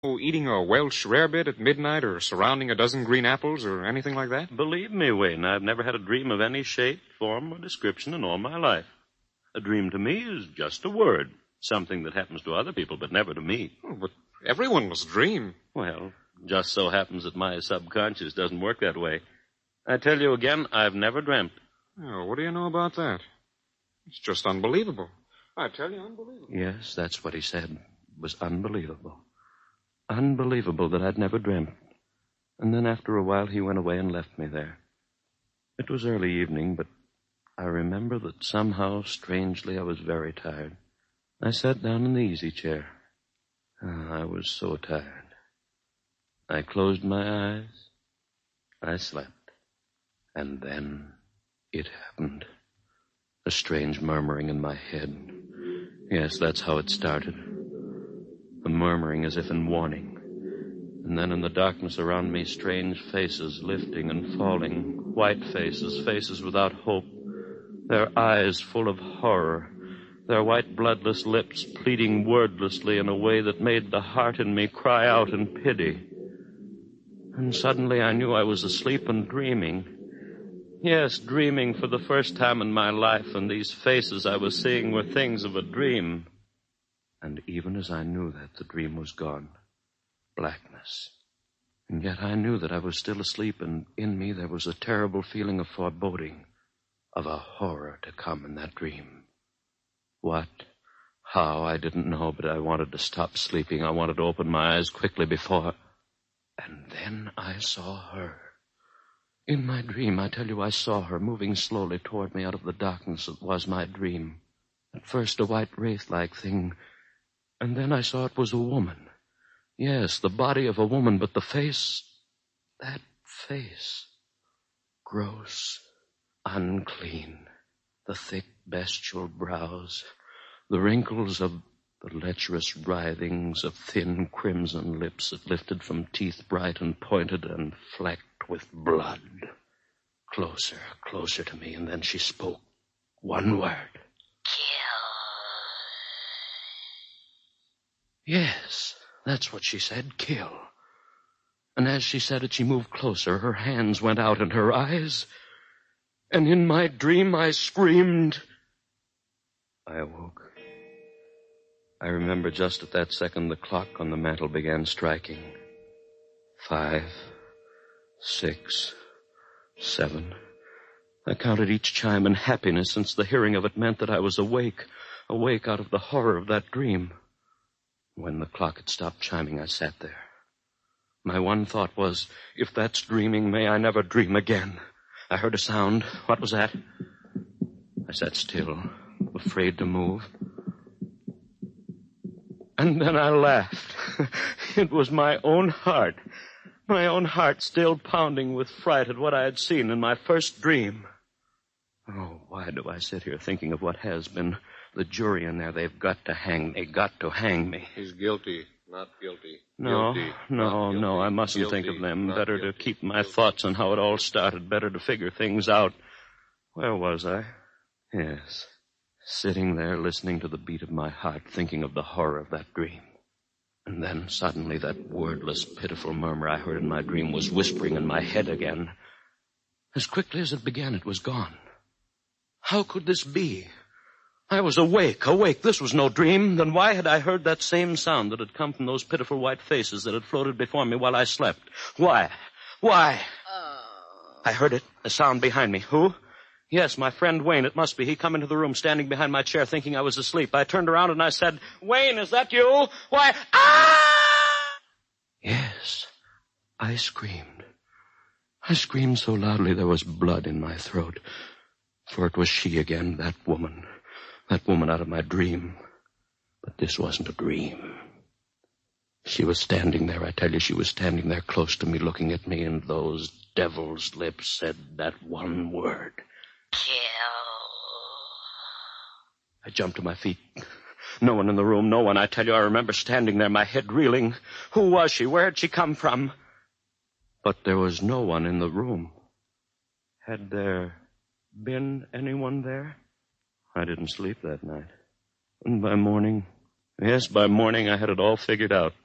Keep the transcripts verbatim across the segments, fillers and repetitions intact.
eating a Welsh rarebit at midnight or surrounding a dozen green apples or anything like that? Believe me, Wayne, I've never had a dream of any shape, form, or description in all my life. A dream to me is just a word, something that happens to other people, but never to me. Oh, but everyone must dream. Well, just so happens that my subconscious doesn't work that way. I tell you again, I've never dreamt. Oh, what do you know about that? It's just unbelievable. I tell you, unbelievable. Yes, that's what he said. It was unbelievable. Unbelievable that I'd never dreamt. And then after a while, he went away and left me there. It was early evening, but I remember that somehow, strangely, I was very tired. I sat down in the easy chair. Oh, I was so tired. I closed my eyes. I slept. And then it happened. A strange murmuring in my head. Yes, that's how it started. A murmuring as if in warning. And then in the darkness around me, strange faces lifting and falling. White faces, faces without hope. Their eyes full of horror. Their white bloodless lips pleading wordlessly in a way that made the heart in me cry out in pity. And suddenly I knew I was asleep and dreaming. Yes, dreaming for the first time in my life, and these faces I was seeing were things of a dream. And even as I knew that, the dream was gone. Blackness. And yet I knew that I was still asleep, and in me there was a terrible feeling of foreboding, of a horror to come in that dream. What? How? I didn't know, but I wanted to stop sleeping. I wanted to open my eyes quickly before... And then I saw her. In my dream, I tell you, I saw her moving slowly toward me out of the darkness that was my dream. At first a white wraith-like thing, and then I saw it was a woman. Yes, the body of a woman, but the face, that face, gross, unclean, the thick bestial brows, the wrinkles of the lecherous writhings of thin crimson lips that lifted from teeth bright and pointed and flecked with blood. Closer, closer to me, and then she spoke. One word. Kill. Yes, that's what she said, kill. And as she said it, she moved closer. Her hands went out and her eyes. And in my dream, I screamed. I awoke. I remember just at that second the clock on the mantel began striking. Five, six, seven. I counted each chime in happiness, since the hearing of it meant that I was awake, awake out of the horror of that dream. When the clock had stopped chiming, I sat there. My one thought was, if that's dreaming, may I never dream again. I heard a sound. What was that? I sat still, afraid to move. And then I laughed. It was my own heart. My own heart still pounding with fright at what I had seen in my first dream. Oh, why do I sit here thinking of what has been? The jury in there, they've got to hang. They got to hang me. He's guilty, not guilty. No, guilty, no, guilty. no, I mustn't guilty, think of them. not Better guilty. to keep my Guilty. thoughts on how it all started. Better to figure things out. Where was I? Yes. Sitting there listening to the beat of my heart, thinking of the horror of that dream. And then suddenly that wordless, pitiful murmur I heard in my dream was whispering in my head again. As quickly as it began, it was gone. How could this be? I was awake, awake. This was no dream. Then why had I heard that same sound that had come from those pitiful white faces that had floated before me while I slept? Why? Why? Oh. I heard it, a sound behind me. Who? Yes, my friend Wayne, it must be. He come into the room standing behind my chair thinking I was asleep. I turned around and I said, Wayne, is that you? Why, ah! Yes, I screamed. I screamed so loudly there was blood in my throat. For it was she again, that woman. That woman out of my dream. But this wasn't a dream. She was standing there, I tell you, she was standing there close to me, looking at me, and those devil's lips said that one word. Kill. I jumped to my feet. No one in the room, no one. I tell you, I remember standing there, my head reeling. Who was she? Where had she come from? But there was no one in the room. Had there been anyone there? I didn't sleep that night. And by morning, yes, by morning I had it all figured out.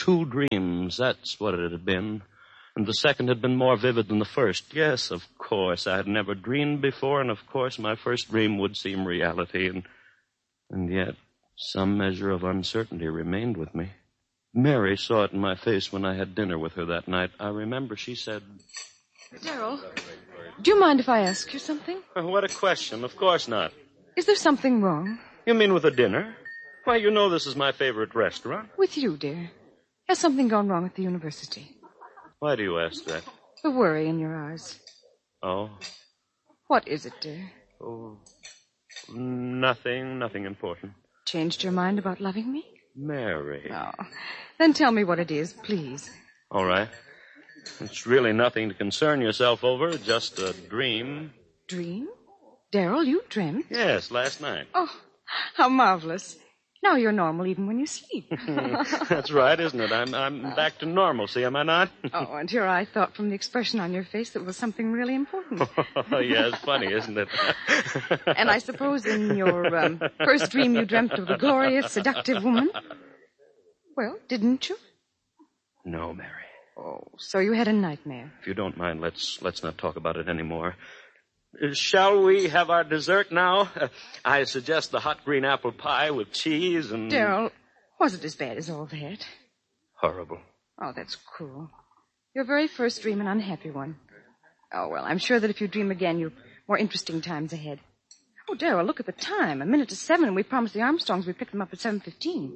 Two dreams, that's what it had been. And the second had been more vivid than the first. Yes, of course, I had never dreamed before, and of course my first dream would seem reality, and, and yet some measure of uncertainty remained with me. Mary saw it in my face when I had dinner with her that night. I remember she said... Darryl, do you mind if I ask you something? Oh, what a question. Of course not. Is there something wrong? You mean with the dinner? Why, you know this is my favorite restaurant. With you, dear. Has something gone wrong at the university? Why do you ask that? The worry in your eyes. Oh? What is it, dear? Oh, nothing, nothing important. Changed your mind about loving me? Mary. Oh, then tell me what it is, please. All right. It's really nothing to concern yourself over, just a dream. Dream? Darryl, you dreamt? Yes, last night. Oh, how marvelous. Now you're normal even when you sleep. That's right, isn't it? I'm I'm back to normalcy, am I not? Oh, and here I thought from the expression on your face that was something really important. Oh, yeah, it's funny, isn't it? And I suppose in your um, first dream you dreamt of the glorious, seductive woman? Well, didn't you? No, Mary. Oh, so you had a nightmare. If you don't mind, let's let's not talk about it anymore. Uh, shall we have our dessert now? Uh, I suggest the hot green apple pie with cheese and... Darryl, was it as bad as all that? Horrible. Oh, that's cruel. Your very first dream, an unhappy one. Oh, well, I'm sure that if you dream again, you've more interesting times ahead. Oh, Darryl, look at the time. A minute to seven, and we promised the Armstrongs we'd pick them up at seven fifteen.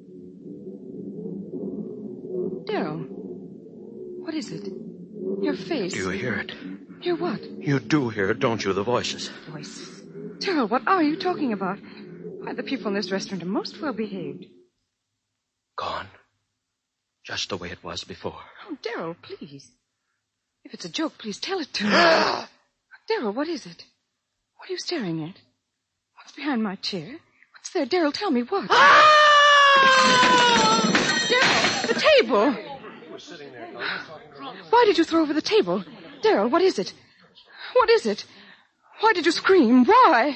Darryl, what is it? Your face. Do you hear it? Hear what? You do hear it, don't you? The voices. Voices. Darryl, what are you talking about? Why, the people in this restaurant are most well behaved. Gone. Just the way it was before. Oh, Darryl, please. If it's a joke, please tell it to me. Darryl, what is it? What are you staring at? What's behind my chair? What's there? Darryl, tell me what. Darryl, the table. Why did you throw over the table? Darryl, what is it? What is it? Why did you scream? Why?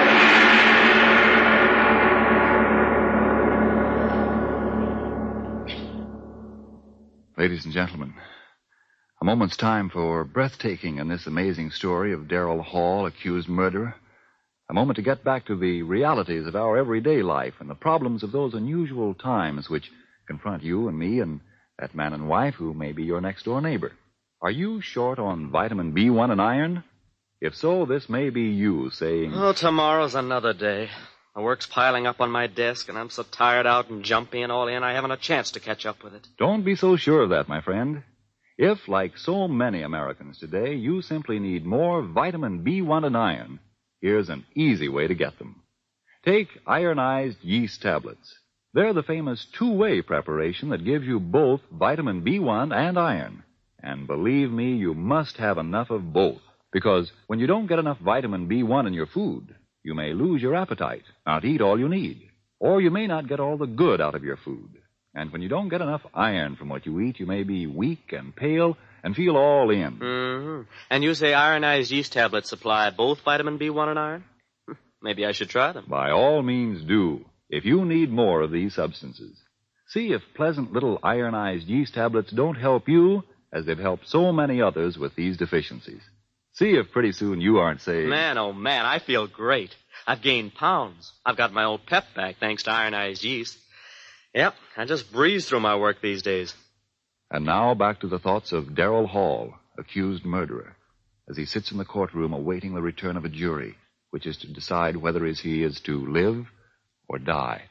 Ladies and gentlemen, a moment's time for breathtaking in this amazing story of Darryl Hall, accused murderer. A moment to get back to the realities of our everyday life and the problems of those unusual times which confront you and me and that man and wife who may be your next-door neighbor. Are you short on vitamin B one and iron? If so, this may be you saying... Oh, tomorrow's another day. The work's piling up on my desk, and I'm so tired out and jumpy and all in, I haven't a chance to catch up with it. Don't be so sure of that, my friend. If, like so many Americans today, you simply need more vitamin B one and iron, here's an easy way to get them. Take ironized yeast tablets. They're the famous two-way preparation that gives you both vitamin B one and iron. And believe me, you must have enough of both. Because when you don't get enough vitamin B one in your food, you may lose your appetite, not eat all you need. Or you may not get all the good out of your food. And when you don't get enough iron from what you eat, you may be weak and pale and feel all in. Mm-hmm. And you say ironized yeast tablets supply both vitamin B one and iron? Maybe I should try them. By all means do, if you need more of these substances. See if pleasant little ironized yeast tablets don't help you as they've helped so many others with these deficiencies. See if pretty soon you aren't saying... Man, oh man, I feel great. I've gained pounds. I've got my old pep back thanks to ironized yeast. Yep, I just breeze through my work these days. And now back to the thoughts of Darryl Hall, accused murderer, as he sits in the courtroom awaiting the return of a jury, which is to decide whether he is to live or die.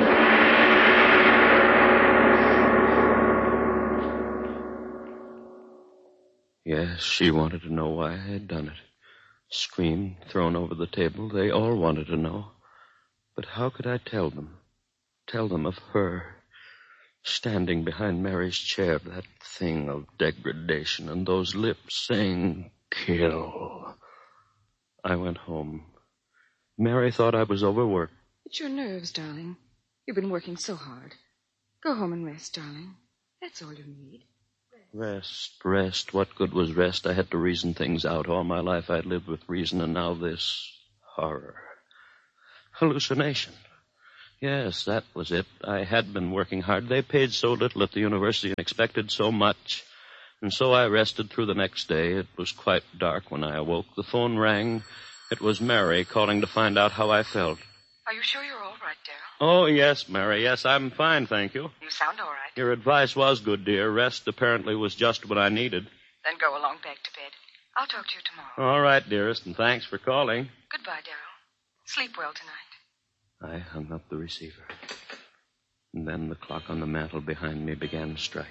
Yes, she wanted to know why I had done it. Screamed, thrown over the table. They all wanted to know. But how could I tell them? Tell them of her, standing behind Mary's chair, that thing of degradation, and those lips saying, kill. I went home. Mary thought I was overworked. It's your nerves, darling. You've been working so hard. Go home and rest, darling. That's all you need. Rest, rest. What good was rest? I had to reason things out. All my life I'd lived with reason, and now this horror. Hallucination. Yes, that was it. I had been working hard. They paid so little at the university and expected so much. And so I rested through the next day. It was quite dark when I awoke. The phone rang. It was Mary calling to find out how I felt. Are you sure you're all right, Darrell? Oh, yes, Mary. Yes, I'm fine, thank you. You sound all right. Your advice was good, dear. Rest apparently was just what I needed. Then go along back to bed. I'll talk to you tomorrow. All right, dearest, and thanks for calling. Goodbye, Darrell. Sleep well tonight. I hung up the receiver. And then the clock on the mantel behind me began striking.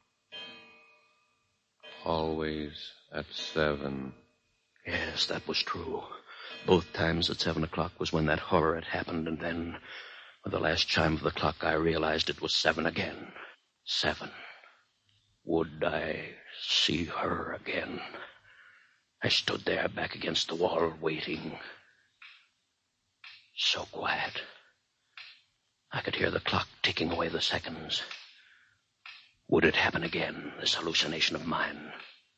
Always at seven. Yes, that was true. Both times at seven o'clock was when that horror had happened, and then, with the last chime of the clock, I realized it was seven again. Seven. Would I see her again? I stood there back against the wall, waiting. So quiet. I could hear the clock ticking away the seconds. Would it happen again, this hallucination of mine?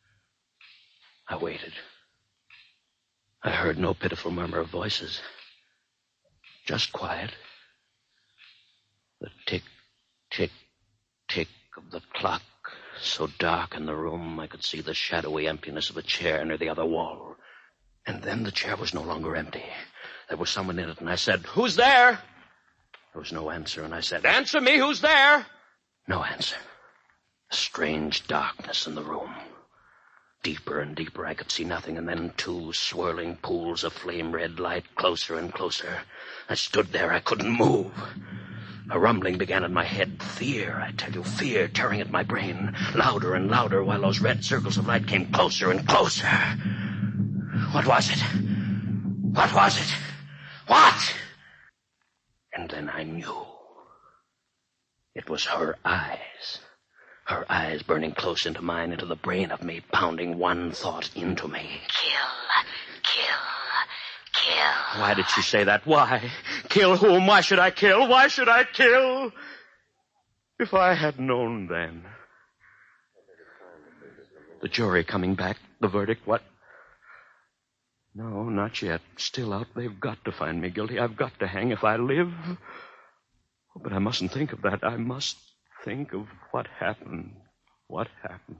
I waited. I heard no pitiful murmur of voices. Just quiet. The tick, tick, tick of the clock, so dark in the room I could see the shadowy emptiness of a chair near the other wall. And then the chair was no longer empty. There was someone in it, and I said, "Who's there?" There was no answer, and I said, "Answer me, who's there?" No answer. A strange darkness in the room. Deeper and deeper, I could see nothing, and then two swirling pools of flame-red light, closer and closer. I stood there. I couldn't move. A rumbling began in my head. Fear, I tell you, fear tearing at my brain. Louder and louder, while those red circles of light came closer and closer. What was it? What was it? What? And then I knew. It was her eyes. Her eyes burning close into mine, into the brain of me, pounding one thought into me. Kill, kill, kill. Why did she say that? Why? Kill whom? Why should I kill? Why should I kill? If I had known then. The jury coming back, the verdict, what? No, not yet. Still out. They've got to find me guilty. I've got to hang if I live. Oh, but I mustn't think of that. I must think of what happened. What happened?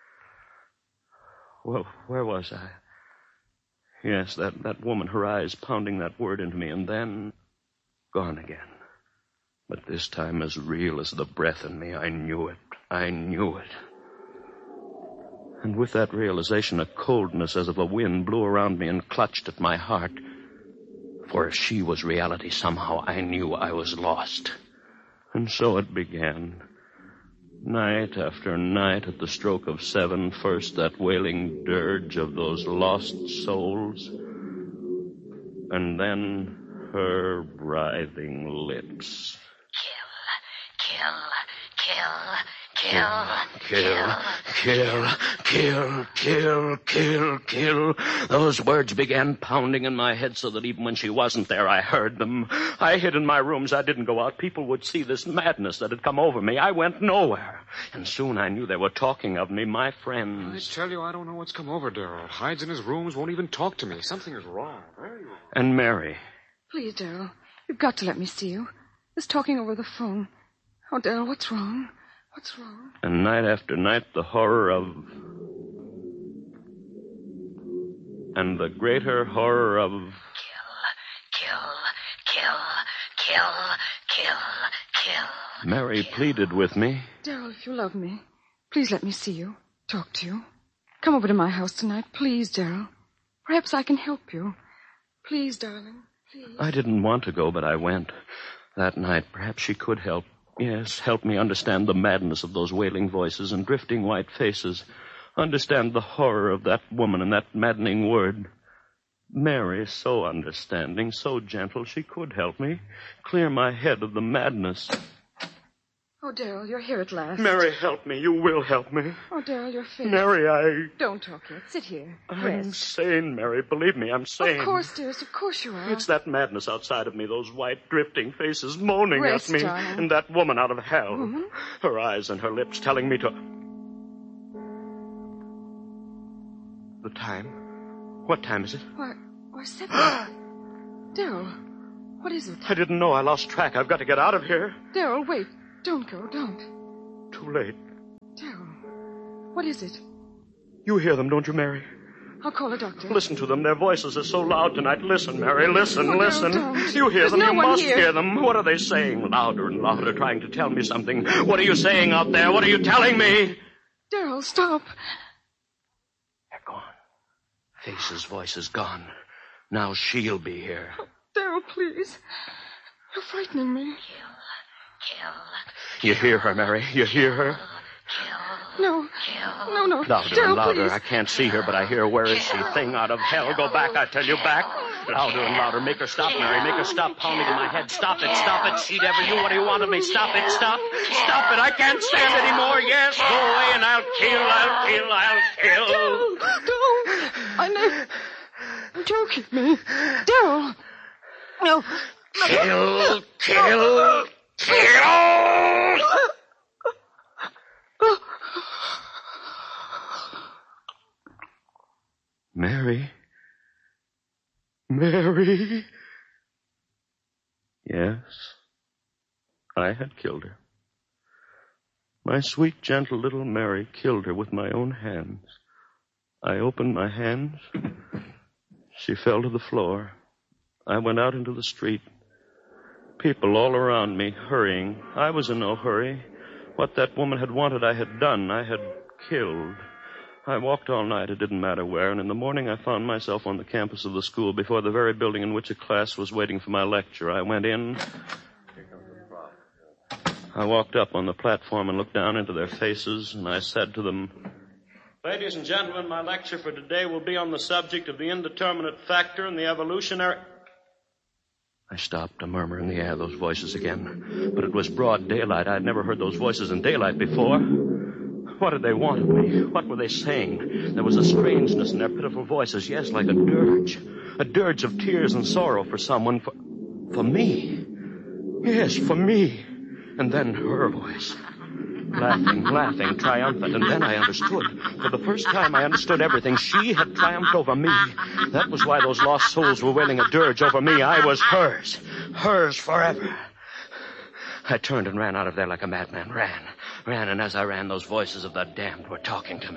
Well, where was I? Yes, that, that woman, her eyes pounding that word into me, and then gone again. But this time as real as the breath in me. I knew it. I knew it. And with that realization, a coldness as of a wind blew around me and clutched at my heart. For if she was reality, somehow I knew I was lost. And so it began. Night after night at the stroke of seven, first that wailing dirge of those lost souls, and then her writhing lips. Kill, kill, kill, Kill, kill, kill, kill, kill, kill. Those words began pounding in my head so that even when she wasn't there, I heard them. I hid in my rooms. I didn't go out. People would see this madness that had come over me. I went nowhere. And soon I knew they were talking of me, my friends. I tell you, I don't know what's come over Darrell. Hides in his rooms, won't even talk to me. Something is wrong. Very wrong. And Mary. Please, Darrell, you've got to let me see you. This talking over the phone. Oh, Darrell, what's wrong? What's wrong? And night after night, the horror of... And the greater horror of... kill, kill, kill, kill, kill. Mary pleaded with me. Darrell, if you love me, please let me see you, talk to you. Come over to my house tonight, please, Darrell. Perhaps I can help you. Please, darling, please. I didn't want to go, but I went. That night, perhaps she could help. Yes, help me understand the madness of those wailing voices and drifting white faces. Understand the horror of that woman and that maddening word. Mary, so understanding, so gentle, she could help me. Clear my head of the madness. Oh, Darrell, you're here at last. Mary, help me. You will help me. Oh, Darrell, your face. Mary, I... Don't talk yet. Sit here. I'm Rest. sane, Mary. Believe me, I'm sane. Of course, dearest. Of course you are. It's that madness outside of me, those white, drifting faces moaning Rest, at me. darling. And that woman out of hell. Woman? Her eyes and her lips telling me to... The time? What time is it? Why, why, seven. Darrell, What is it? I didn't know. I lost track. I've got to get out of here. Daryl, wait. Don't go. Don't. Too late. Daryl, what is it? You hear them, don't you, Mary? I'll call a doctor. Listen to them. Their voices are so loud tonight. Listen, Mary. Listen, Oh, listen. Daryl, don't. You hear There's them. no you one must here. hear them. What are they saying? Louder and louder, trying to tell me something. What are you saying out there? What are you telling me? Daryl, stop. They're gone. Faces, voices gone. Now she'll be here. Oh, Daryl, please. You're frightening me. Kill. You hear her, Mary? You hear her? Kill. No. Kill. No, no. Louder Daryl, and louder. please. I can't see her, but I hear her. Where is she? Thing out of hell. Go back, I tell you, back. Louder and louder. Make her stop, Mary. Make her stop pounding in my head. Stop it, stop it. She'd ever you. What do you want of me? Stop it, stop. Stop it. I can't stand anymore. Yes, go away and I'll kill, I'll kill, I'll kill. Daryl, don't. I know. Don't kill me. Daryl. No. Kill, kill, kill. Mary. Mary. Yes, I had killed her. My sweet, gentle little Mary killed her with my own hands. I opened my hands. She fell to the floor. I went out into the street. People all around me, hurrying. I was in no hurry. What that woman had wanted, I had done. I had killed. I walked all night, it didn't matter where, and in the morning I found myself on the campus of the school before the very building in which a class was waiting for my lecture. I went in. I walked up on the platform and looked down into their faces, and I said to them, "Ladies and gentlemen, my lecture for today will be on the subject of the indeterminate factor in the evolutionary..." I stopped, a murmur in the air, those voices again. But it was broad daylight. I had never heard those voices in daylight before. What did they want of me? What were they saying? There was a strangeness in their pitiful voices, yes, like a dirge. A dirge of tears and sorrow for someone, for... for me. Yes, for me. And then her voice. Laughing, laughing, triumphant. And then I understood. For the first time, I understood everything. She had triumphed over me. That was why those lost souls were wailing a dirge over me. I was hers. Hers forever. I turned and ran out of there like a madman. Ran. Ran, and as I ran, those voices of the damned were talking to me.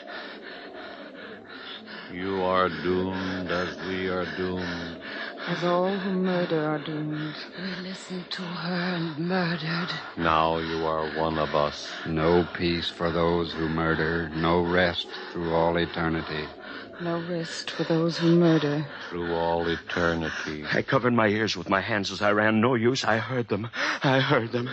You are doomed as we are doomed. As all who murder are doomed. We listened to her and murdered. Now you are one of us. No peace for those who murder, no rest through all eternity. No rest for those who murder. Through all eternity. I covered my ears with my hands as I ran. No use. I heard them. I heard them.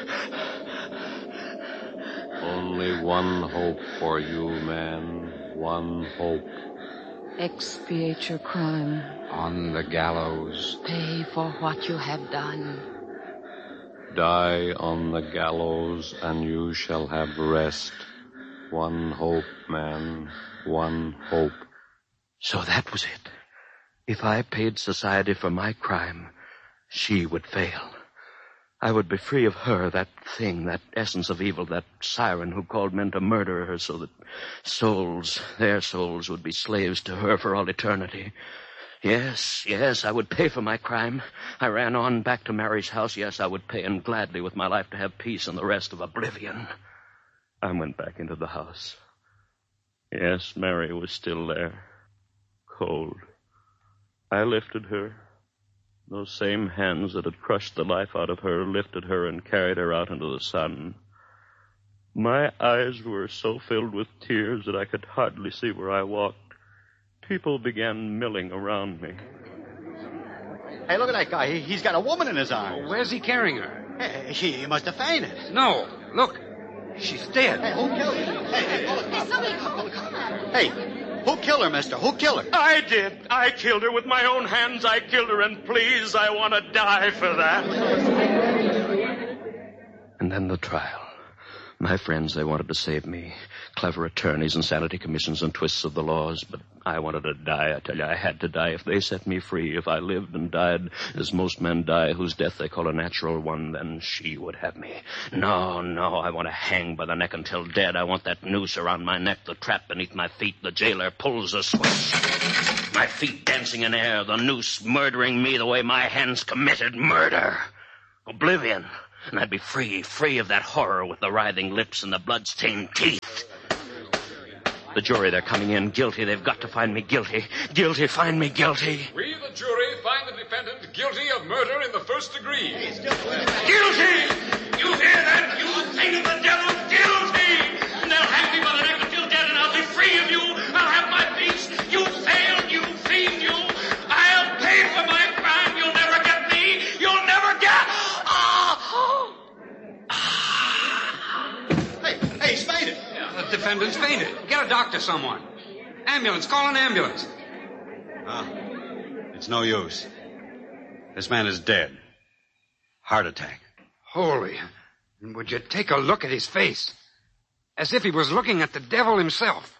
Only one hope for you, man. One hope. Expiate your crime. On the gallows. Pay for what you have done. Die on the gallows, and you shall have rest. One hope, man. One hope. So that was it. If I paid society for my crime, she would fail. I would be free of her, that thing, that essence of evil, that siren who called men to murder her so that souls, their souls, would be slaves to her for all eternity. Yes, yes, I would pay for my crime. I ran on back to Mary's house. Yes, I would pay, and gladly with my life to have peace and the rest of oblivion. I went back into the house. Yes, Mary was still there. Cold. I lifted her. Those same hands that had crushed the life out of her lifted her and carried her out into the sun. My eyes were so filled with tears that I could hardly see where I walked. People began milling around me. Hey, look at that guy. He, he's got a woman in his arms. Where's he carrying her? Hey, she he must have fainted. No. Look. She's dead. Hey, who killed her? Hey, hey, pull it. Hey, somebody call the cops. Hey, who killed her, mister? Who killed her? I did. I killed her with my own hands. I killed her, and please, I want to die for that. And then the trial. My friends, they wanted to save me. Clever attorneys and sanity commissions and twists of the laws. But I wanted to die. I tell you, I had to die. If they set me free, if I lived and died as most men die, whose death they call a natural one, then she would have me. No, no, I want to hang by the neck until dead. I want that noose around my neck, the trap beneath my feet. The jailer pulls a switch. My feet dancing in air, the noose murdering me the way my hands committed murder. Oblivion. And I'd be free, free of that horror with the writhing lips and the blood-stained teeth. The jury, they're coming in. Guilty. They've got to find me guilty. Guilty, find me guilty. We, the jury, find the defendant guilty of murder in the first degree. Guilty! You hear that? You thing of the devil, guilty! And they'll hang me by the neck until dead, and I'll be free of you. I'll have my peace. You failed, you fiend, you. I'll pay for my crime. You'll never get me. You'll never get... Hey, he's fainted. Yeah, The defendant's fainted. Get a doctor, someone. Ambulance. Call an ambulance. Ah, it's no use. This man is dead. Heart attack. Holy. And would you take a look at his face? As if he was looking at the devil himself.